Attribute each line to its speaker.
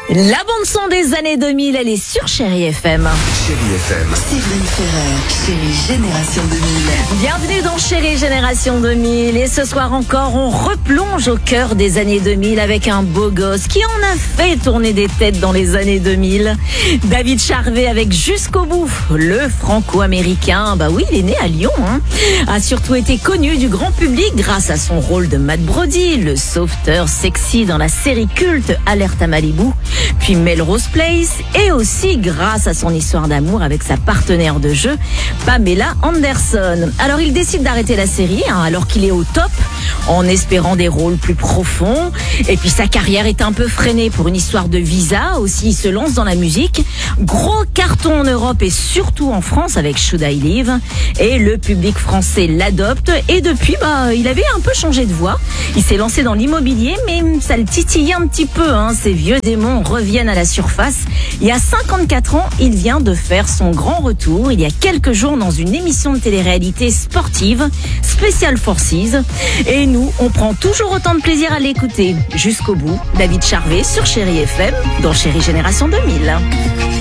Speaker 1: La bande-son des années 2000, elle est sur Chérie FM.
Speaker 2: Chérie FM.
Speaker 3: Séverine Ferrer, Chérie Génération 2000.
Speaker 1: Bienvenue dans Chérie Génération 2000. Et ce soir encore, on replonge au cœur des années 2000 avec un beau gosse qui en a fait tourner des têtes dans les années 2000. David Charvet avec Jusqu'au bout. Le franco-américain, bah oui, il est né à Lyon, a surtout été connu du grand public grâce à son rôle de Matt Brody, le sauveteur sexy dans la série culte Alerte à Malibu, puis Melrose Place, et aussi grâce à son histoire d'amour avec sa partenaire de jeu, Pamela Anderson. Alors il décide d'arrêter la série alors qu'il est au top, en espérant des rôles plus profonds. Et puis sa carrière est un peu freinée pour une histoire de visa. Aussi, il se lance dans la musique. Gros carton en Europe et surtout en France avec Should I Live. Et le public français l'adopte. Et depuis, il avait un peu changé de voix. Il s'est lancé dans l'immobilier, mais ça le titillait un petit peu. Ses vieux démons reviennent à la surface. Il y a 54 ans, il vient de faire son grand retour. Il y a quelques jours dans une émission de télé-réalité sportive, Special Forces. Et nous, on prend toujours autant de plaisir à l'écouter. Jusqu'au bout, David Charvet sur Chérie FM, dans Chérie Génération 2000.